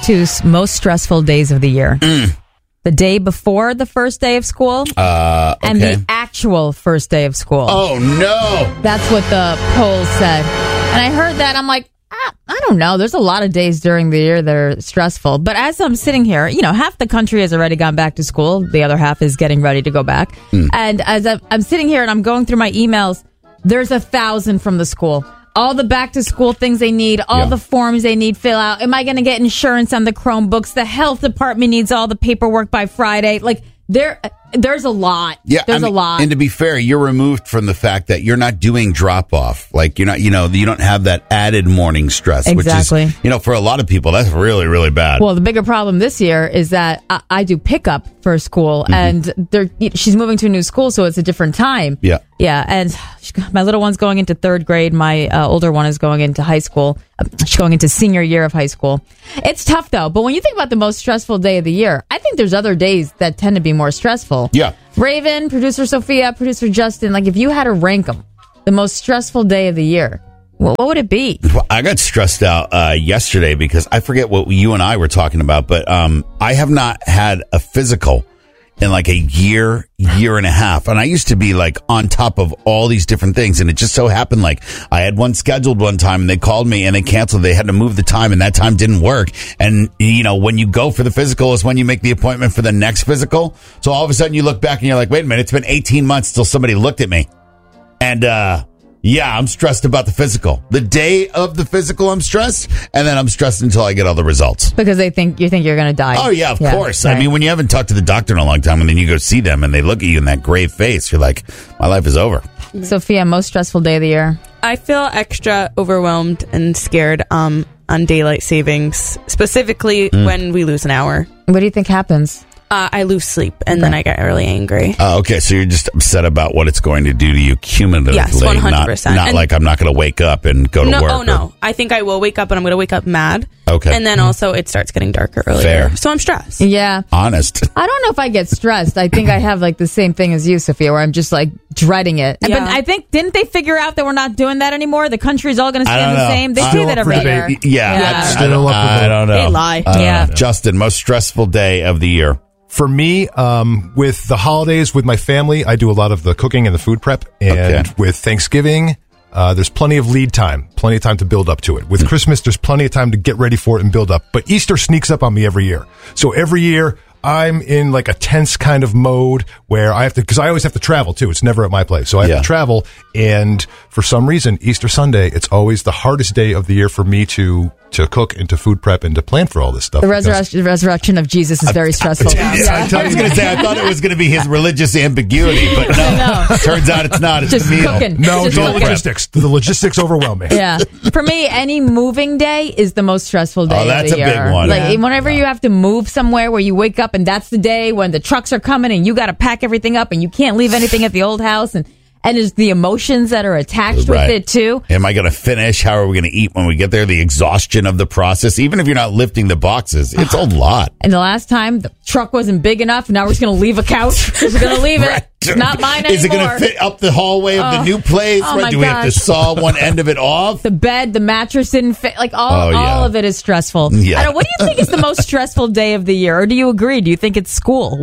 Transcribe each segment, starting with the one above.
two most stressful days of the year. The day before the first day of school and the actual first day of school. Oh, no. That's what the poll said. And I heard that. I'm like, I don't know. There's a lot of days during the year that are stressful. But as I'm sitting here, half the country has already gone back to school. The other half is getting ready to go back. And as I'm sitting here and I'm going through my emails, there's 1,000 from the school. All the back to school things they need, all the forms they need fill out. Am I going to get insurance on the Chromebooks? The health department needs all the paperwork by Friday. Like there's a lot. Yeah, there's a lot. And to be fair, you're removed from the fact that you're not doing drop off. Like you're not, you don't have that added morning stress. Exactly. Which is, for a lot of people, that's really, really bad. Well, the bigger problem this year is that I do pickup for school, and she's moving to a new school, so it's a different time. Yeah. Yeah, and my little one's going into third grade. My older one is going into high school. She's going into senior year of high school. It's tough, though. But when you think about the most stressful day of the year, I think there's other days that tend to be more stressful. Yeah. Raven, producer Sophia, producer Justin, if you had to rank them, the most stressful day of the year, what would it be? Well, I got stressed out yesterday because I forget what you and I were talking about, but I have not had a physical in like a year and a half. And I used to be like on top of all these different things. And it just so happened like I had one scheduled one time and they called me and they canceled. They had to move the time and that time didn't work. And, when you go for the physical is when you make the appointment for the next physical. So all of a sudden you look back and you're like, wait a minute, it's been 18 months till somebody looked at me. And, yeah, I'm stressed about the physical. The day of the physical, I'm stressed, and then I'm stressed until I get all the results. Because you think you're going to die. Oh, yeah, of course. Right. I mean, when you haven't talked to the doctor in a long time, and then you go see them, and they look at you in that grave face, you're like, my life is over. Sophia, most stressful day of the year? I feel extra overwhelmed and scared on daylight savings, specifically when we lose an hour. What do you think happens? I lose sleep, and then I get really angry. Okay, so you're just upset about what it's going to do to you cumulatively. Yes, 100%. Not like I'm not going to wake up and go to work. Oh, no. I think I will wake up, and I'm going to wake up mad. Okay. And then also it starts getting darker earlier. Fair. So I'm stressed. Yeah. Honest. I don't know if I get stressed. I think I have the same thing as you, Sophia, where I'm just dreading it. Yeah. But I think, didn't they figure out that we're not doing that anymore? The country's all going to stay the same. They say that every year. Yeah. I don't know. They lie. Yeah. Justin, most stressful day of the year. For me, with the holidays, with my family, I do a lot of the cooking and the food prep. And with Thanksgiving, there's plenty of lead time, plenty of time to build up to it. With Christmas, there's plenty of time to get ready for it and build up. But Easter sneaks up on me every year. So every year, I'm in a tense kind of mode where I have to, because I always have to travel too. It's never at my place. So I have to travel. And for some reason, Easter Sunday, it's always the hardest day of the year for me to cook and to food prep and to plan for all this stuff. The resurrection of Jesus is very stressful. I was going to say, I thought it was going to be his religious ambiguity, but no. Turns out it's not. It's just the meal. cooking. No, the logistics. The logistics overwhelm me. Yeah. For me, any moving day is the most stressful day of the year. That's a big one. Whenever you have to move somewhere where you wake up and that's the day when the trucks are coming and you got to pack everything up and you can't leave anything at the old house and there's the emotions that are attached with it too. Am I going to finish? How are we going to eat when we get there? The exhaustion of the process, even if you're not lifting the boxes, it's a lot. And the last time the truck wasn't big enough, now we're just going to leave a couch. We're going to leave it. It's not mine anymore. Is it going to fit up the hallway of the new place? Oh my Do we have to saw one end of it off? The bed, the mattress didn't fit. All of it is stressful. Yeah. I don't know, what do you think is the most stressful day of the year? Or do you agree? Do you think it's school?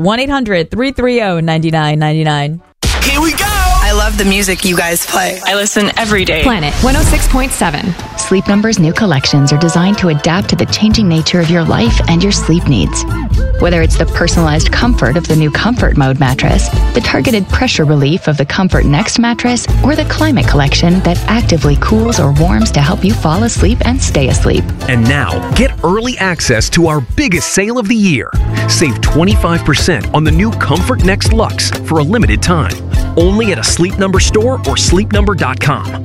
1-800-330-9999. Here we go. I love the music you guys play. I listen every day. Planet 106.7. Sleep Number's new collections are designed to adapt to the changing nature of your life and your sleep needs. Whether it's the personalized comfort of the new Comfort Mode mattress, the targeted pressure relief of the Comfort Next mattress, or the Climate Collection that actively cools or warms to help you fall asleep and stay asleep. And now, get early access to our biggest sale of the year. Save 25% on the new Comfort Next Luxe for a limited time. Only at a Sleep Number store or sleepnumber.com.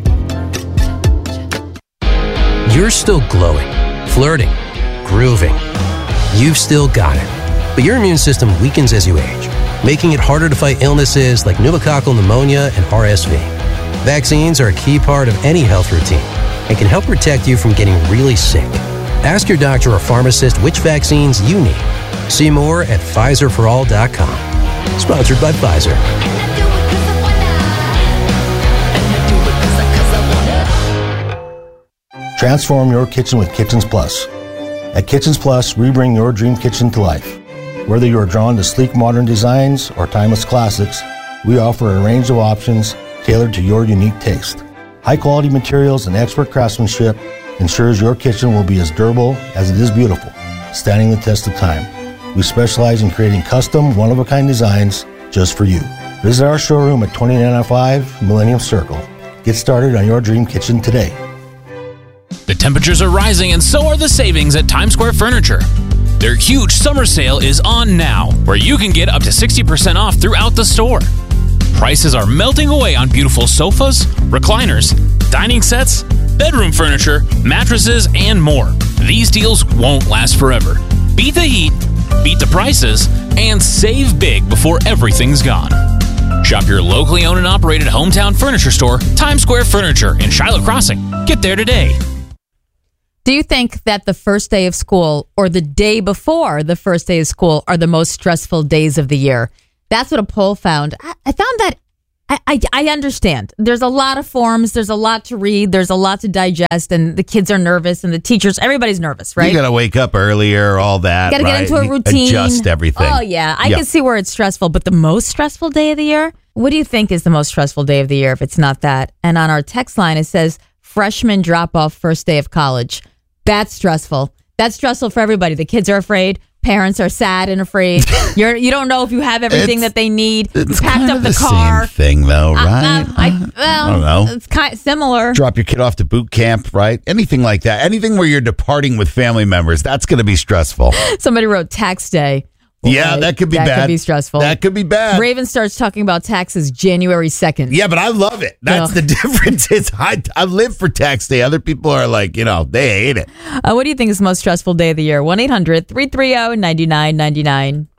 You're still glowing, flirting, grooving. You've still got it. But your immune system weakens as you age, making it harder to fight illnesses like pneumococcal pneumonia and RSV. Vaccines are a key part of any health routine and can help protect you from getting really sick. Ask your doctor or pharmacist which vaccines you need. See more at PfizerForAll.com. Sponsored by Pfizer. Transform your kitchen with Kitchens Plus. At Kitchens Plus, we bring your dream kitchen to life. Whether you are drawn to sleek modern designs or timeless classics, we offer a range of options tailored to your unique taste. High-quality materials and expert craftsmanship ensures your kitchen will be as durable as it is beautiful, standing the test of time. We specialize in creating custom, one-of-a-kind designs just for you. Visit our showroom at 2905 Millennium Circle. Get started on your dream kitchen today. The temperatures are rising and so are the savings at Times Square Furniture. Their huge summer sale is on now, where you can get up to 60% off throughout the store. Prices are melting away on beautiful sofas, recliners, dining sets, bedroom furniture, mattresses, and more. These deals won't last forever. Beat the heat, beat the prices, and save big before everything's gone. Shop your locally owned and operated hometown furniture store, Times Square Furniture in Shiloh Crossing. Get there today. Do you think that the first day of school or the day before the first day of school are the most stressful days of the year? That's what a poll found. I found that I understand. There's a lot of forms. There's a lot to read. There's a lot to digest. And the kids are nervous and the teachers, everybody's nervous, right? You got to wake up earlier, all that. Got to get into a routine. Adjust everything. Oh, yeah. I can see where it's stressful. But the most stressful day of the year? What do you think is the most stressful day of the year if it's not that? And on our text line, it says freshman drop off first day of college. That's stressful. That's stressful for everybody. The kids are afraid. Parents are sad and afraid. You don't know if you have everything that they need. You packed up the car. Same thing, though, right? I don't know. It's kind of similar. Drop your kid off to boot camp, right? Anything like that. Anything where you're departing with family members, that's going to be stressful. Somebody wrote tax day. Yeah, that could be bad. That could be stressful. That could be bad. Raven starts talking about taxes January 2nd. Yeah, but I love it. That's the difference. I live for tax day. Other people are like, they hate it. What do you think is the most stressful day of the year? 1-800-330-9999.